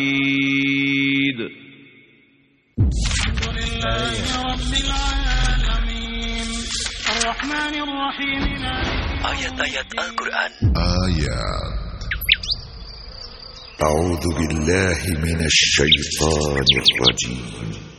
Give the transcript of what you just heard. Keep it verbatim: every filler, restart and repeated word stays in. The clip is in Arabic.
الحمد لله رب العالمين الرحمن الرحيم. Ayat-ayat Al-Quran. آيات. أعوذ بالله من الشيطان الرجيم.